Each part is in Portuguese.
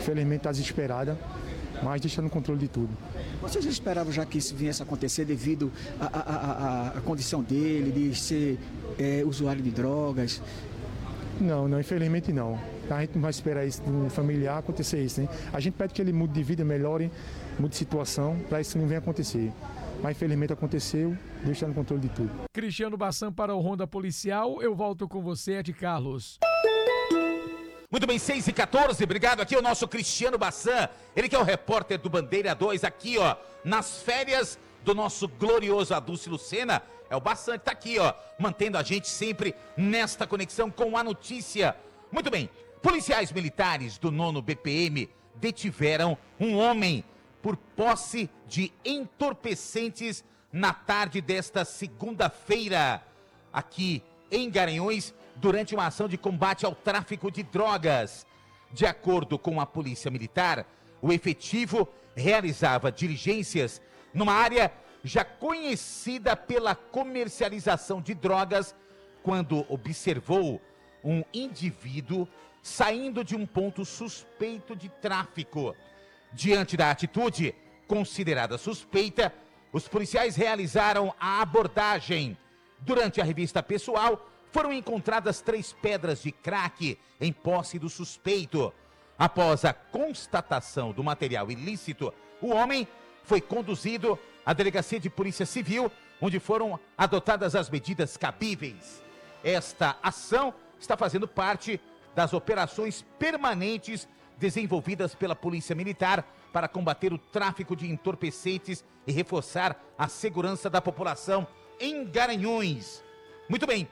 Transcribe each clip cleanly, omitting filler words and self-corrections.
Infelizmente está desesperada, mas deixando o controle de tudo. Vocês esperavam já que isso viesse a acontecer devido à condição dele, de ser usuário de drogas? Não, infelizmente não. A gente não vai esperar isso de um familiar acontecer isso, né? A gente pede que ele mude de vida, melhore, mude de situação, para isso não venha acontecer. Mas infelizmente aconteceu, deixando o controle de tudo. Cristiano Bassan para o Ronda Policial, eu volto com você, Ed Carlos. Muito bem, 6h14, obrigado. Aqui é o nosso Cristiano Bassan, ele que é o repórter do Bandeira 2, aqui ó, nas férias do nosso glorioso Adúlcio Lucena. É o Bassan que tá aqui ó, mantendo a gente sempre nesta conexão com a notícia. Muito bem, policiais militares do 9º BPM detiveram um homem por posse de entorpecentes na tarde desta segunda-feira, aqui em Garanhuns, durante uma ação de combate ao tráfico de drogas. De acordo com a Polícia Militar, o efetivo realizava diligências numa área já conhecida pela comercialização de drogas, quando observou um indivíduo saindo de um ponto suspeito de tráfico. Diante da atitude considerada suspeita, os policiais realizaram a abordagem. Durante a revista pessoal, foram encontradas 3 pedras de crack em posse do suspeito. Após a constatação do material ilícito, o homem foi conduzido à Delegacia de Polícia Civil, onde foram adotadas as medidas cabíveis. Esta ação está fazendo parte das operações permanentes desenvolvidas pela Polícia Militar para combater o tráfico de entorpecentes e reforçar a segurança da população em Garanhuns. Muito bem,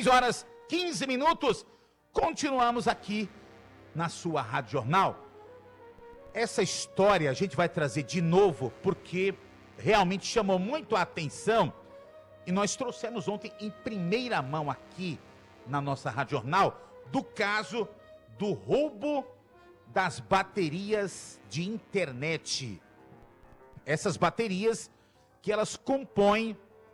6h15, continuamos aqui na sua Rádio Jornal. Essa história a gente vai trazer de novo porque realmente chamou muito a atenção e nós trouxemos ontem em primeira mão aqui na nossa Rádio Jornal do caso do roubo das baterias de internet. Essas baterias que elas compõem,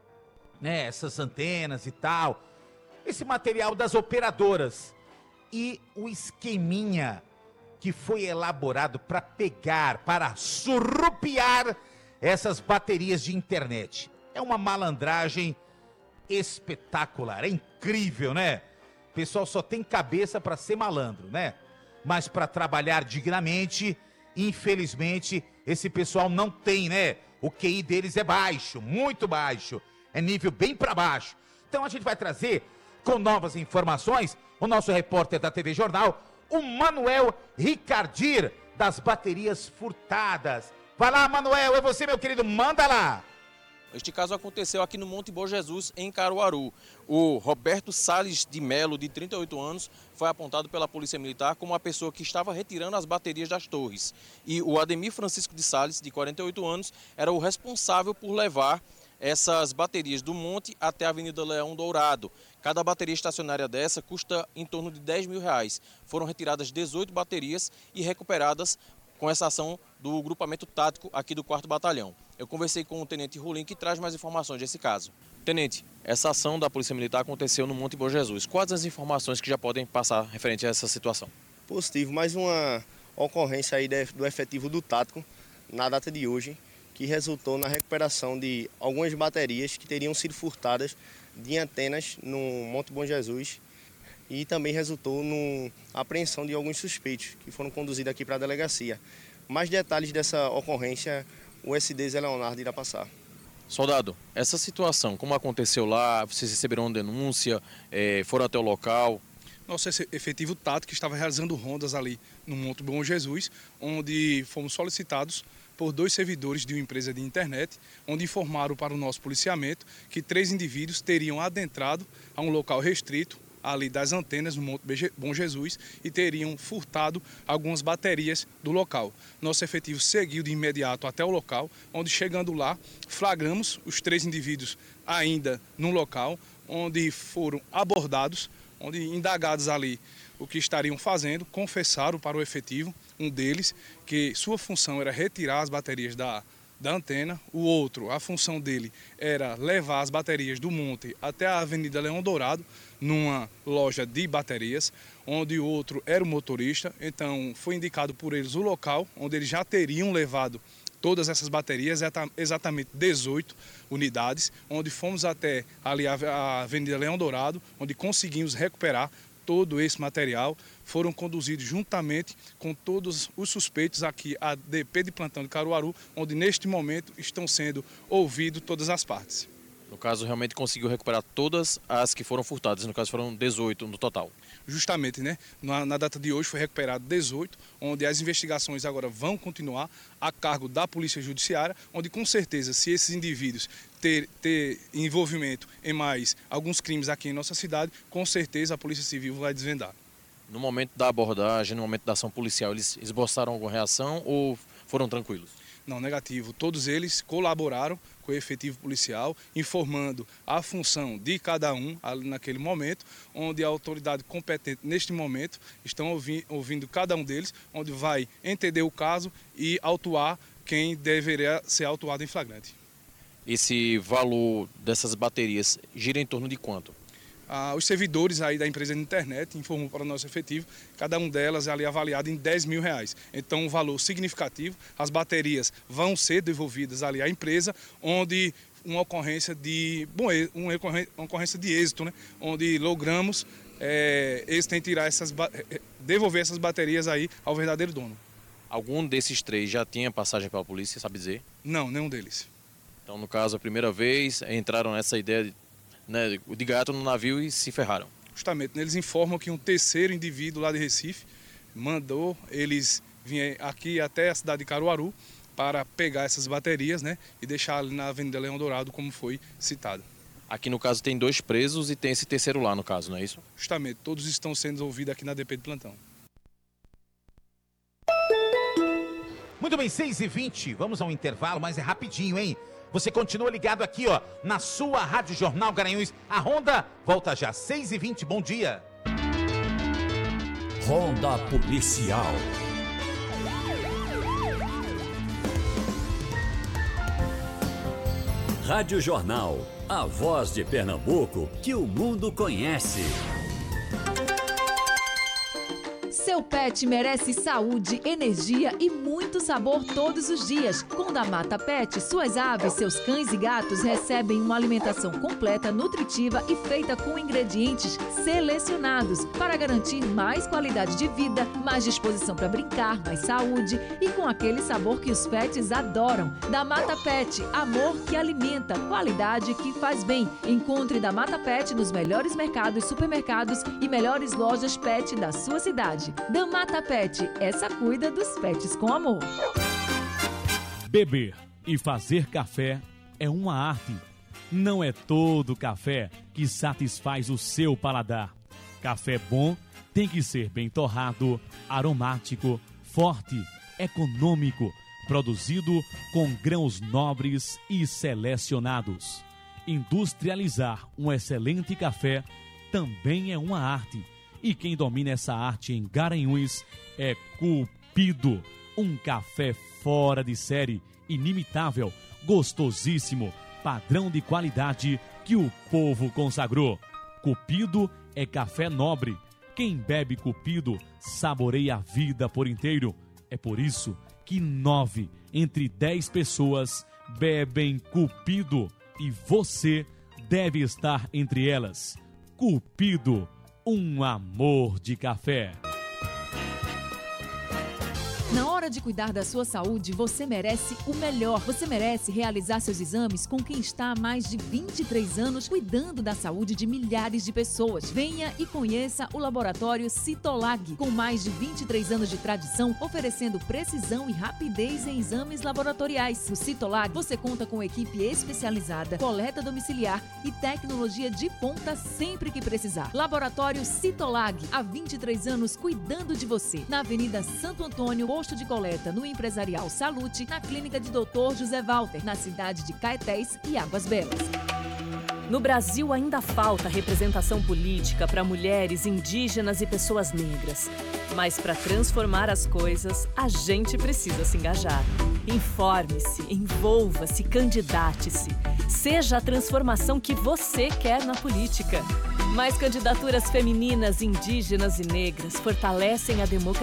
né, essas antenas e tal, esse material das operadoras. E o esqueminha que foi elaborado para pegar, para surrupiar essas baterias de internet. É uma malandragem espetacular, é incrível, né? O pessoal só tem cabeça para ser malandro, né? Mas para trabalhar dignamente, infelizmente, esse pessoal não tem, né? O QI deles é baixo, muito baixo, é nível bem para baixo. Então a gente vai trazer, com novas informações, o nosso repórter da TV Jornal, o Manuel Ricardir, das baterias furtadas. Vai lá, Manuel, é você, meu querido, manda lá. Este caso aconteceu aqui no Monte Bom Jesus, em Caruaru. O Roberto Salles de Melo, de 38 anos, foi apontado pela Polícia Militar como a pessoa que estava retirando as baterias das torres. E o Ademir Francisco de Salles, de 48 anos, era o responsável por levar essas baterias do monte até a Avenida Leão Dourado. Cada bateria estacionária dessa custa em torno de R$10 mil. Foram retiradas 18 baterias e recuperadas com essa ação do grupamento tático aqui do 4º Batalhão. Eu conversei com o Tenente Rulim, que traz mais informações desse caso. Tenente, essa ação da Polícia Militar aconteceu no Monte Bom Jesus. Quais as informações que já podem passar referente a essa situação? Positivo, mais uma ocorrência aí do efetivo do tático na data de hoje, que resultou na recuperação de algumas baterias que teriam sido furtadas de antenas no Monte Bom Jesus e também resultou na apreensão de alguns suspeitos que foram conduzidos aqui para a delegacia. Mais detalhes dessa ocorrência, o SD Zé Leonardo irá passar. Soldado, essa situação, como aconteceu lá, vocês receberam uma denúncia, foram até o local? Nosso efetivo tático estava realizando rondas ali no Monte Bom Jesus, onde fomos solicitados por 2 servidores de uma empresa de internet, onde informaram para o nosso policiamento que 3 indivíduos teriam adentrado a um local restrito, ali das antenas no Monte Bom Jesus, e teriam furtado algumas baterias do local. Nosso efetivo seguiu de imediato até o local, onde chegando lá, flagramos os 3 indivíduos ainda no local, onde foram abordados, onde indagados ali o que estariam fazendo, confessaram para o efetivo, um deles, que sua função era retirar as baterias da antena, o outro, a função dele era levar as baterias do monte até a Avenida Leão Dourado, numa loja de baterias, onde o outro era o motorista. Então foi indicado por eles o local onde eles já teriam levado todas essas baterias, exatamente 18 unidades, onde fomos até ali a Avenida Leão Dourado, onde conseguimos recuperar todo esse material. Foram conduzidos juntamente com todos os suspeitos aqui à DP de plantão de Caruaru, onde neste momento estão sendo ouvidos todas as partes. No caso, realmente conseguiu recuperar todas as que foram furtadas, no caso foram 18 no total. Justamente, né? Na data de hoje foi recuperado 18, onde as investigações agora vão continuar a cargo da Polícia Judiciária, onde com certeza, se esses indivíduos ter envolvimento em mais alguns crimes aqui em nossa cidade, com certeza a Polícia Civil vai desvendar. No momento da abordagem, no momento da ação policial, eles esboçaram alguma reação ou foram tranquilos? Não, negativo. Todos eles colaboraram com o efetivo policial, informando a função de cada um ali naquele momento, onde a autoridade competente neste momento estão ouvindo cada um deles, onde vai entender o caso e autuar quem deveria ser autuado em flagrante. Esse valor dessas baterias gira em torno de quanto? Os servidores aí da empresa de internet informou para o nosso efetivo, cada uma delas é ali avaliada em R$10 mil. Então, um valor significativo. As baterias vão ser devolvidas ali à empresa, onde uma ocorrência de êxito, né? Onde logramos êxito em tirar devolver essas baterias aí ao verdadeiro dono. Algum desses três já tinha passagem pela polícia, sabe dizer? Não, nenhum deles. Então, no caso, a primeira vez entraram nessa ideia de gato no navio e se ferraram. Justamente, eles informam que um terceiro indivíduo lá de Recife mandou eles virem aqui até a cidade de Caruaru para pegar essas baterias, né, e deixar ali na Avenida Leão Dourado, como foi citado. Aqui no caso tem 2 presos e tem esse terceiro lá no caso, não é isso? Justamente, todos estão sendo ouvidos aqui na DP de plantão. Muito bem, 6h20, vamos ao intervalo, mas é rapidinho, hein? Você continua ligado aqui, ó, na sua Rádio Jornal Garanhuns. A Ronda volta já, 6h20, bom dia. Ronda Policial. Rádio Jornal, a voz de Pernambuco que o mundo conhece. Seu pet merece saúde, energia e muito sabor todos os dias. Com Da Mata Pet, suas aves, seus cães e gatos recebem uma alimentação completa, nutritiva e feita com ingredientes selecionados para garantir mais qualidade de vida, mais disposição para brincar, mais saúde e com aquele sabor que os pets adoram. Da Mata Pet, amor que alimenta, qualidade que faz bem. Encontre Da Mata Pet nos melhores mercados, supermercados e melhores lojas pet da sua cidade. Da Mata Pet, essa cuida dos pets com amor. Beber e fazer café é uma arte. Não é todo café que satisfaz o seu paladar. Café bom tem que ser bem torrado, aromático, forte, econômico, produzido com grãos nobres e selecionados. Industrializar um excelente café também é uma arte. E quem domina essa arte em Garanhuns é Cupido. Um café fora de série, inimitável, gostosíssimo, padrão de qualidade que o povo consagrou. Cupido é café nobre. Quem bebe Cupido saboreia a vida por inteiro. É por isso que 9 entre 10 pessoas bebem Cupido. E você deve estar entre elas. Cupido. Um amor de café. Na hora de cuidar da sua saúde, você merece o melhor. Você merece realizar seus exames com quem está há mais de 23 anos cuidando da saúde de milhares de pessoas. Venha e conheça o laboratório Citolag, com mais de 23 anos de tradição, oferecendo precisão e rapidez em exames laboratoriais. No Citolag, você conta com equipe especializada, coleta domiciliar e tecnologia de ponta sempre que precisar. Laboratório Citolag, há 23 anos cuidando de você. Na Avenida Santo Antônio, posto de coleta no Empresarial Salute, na Clínica de Dr. José Walter, na cidade de Caetés e Águas Belas. No Brasil ainda falta representação política para mulheres, indígenas e pessoas negras. Mas para transformar as coisas, a gente precisa se engajar. Informe-se, envolva-se, candidate-se. Seja a transformação que você quer na política. Mais candidaturas femininas, indígenas e negras fortalecem a democracia